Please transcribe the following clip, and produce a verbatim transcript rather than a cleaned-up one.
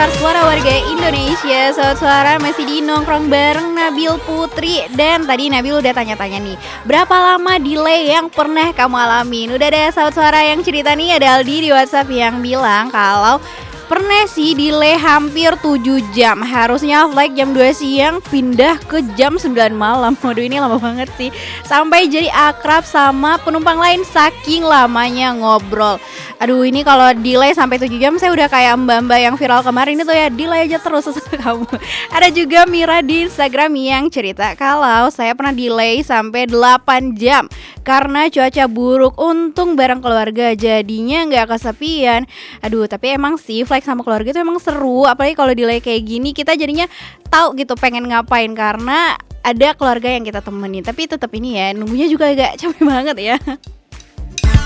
Pasar Suara Warga Indonesia. Sobat Suara masih di nongkrong bareng Nabil Putri. Dan tadi Nabil udah tanya-tanya nih, berapa lama delay yang pernah kamu alamin? Udah ada Sobat Suara yang cerita nih, ada Aldi di WhatsApp yang bilang kalau pernah sih delay hampir tujuh jam. Harusnya flight jam dua siang pindah ke jam sembilan malam. Waduh, ini lama banget sih. Sampai jadi akrab sama penumpang lain saking lamanya ngobrol. Aduh, ini kalau delay sampai tujuh jam saya udah kayak mbak-mbak yang viral kemarin itu ya, delay aja terus kamu. Ada juga Mira di Instagram yang cerita kalau saya pernah delay sampai delapan jam karena cuaca buruk. Untung bareng keluarga jadinya nggak kesepian. Aduh, tapi emang sih flight sama keluarga itu emang seru, apalagi kalau delay kayak gini kita jadinya tahu gitu pengen ngapain karena ada keluarga yang kita temenin. Tapi tetap ini ya, nunggunya juga agak capek banget ya.